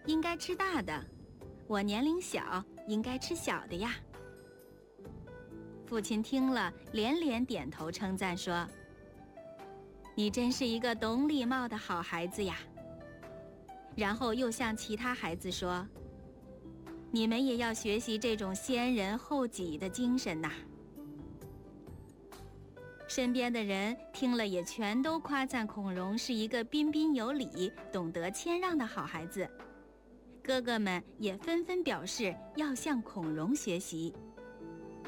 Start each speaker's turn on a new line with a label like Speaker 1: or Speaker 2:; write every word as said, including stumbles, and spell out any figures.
Speaker 1: 应该吃大的，我年龄小，应该吃小的呀。”父亲听了，连连点头称赞说：“你真是一个懂礼貌的好孩子呀。”然后又向其他孩子说：“你们也要学习这种先人后己的精神呐。”身边的人听了也全都夸赞孔融是一个彬彬有礼、懂得谦让的好孩子。哥哥们也纷纷表示要向孔融学习。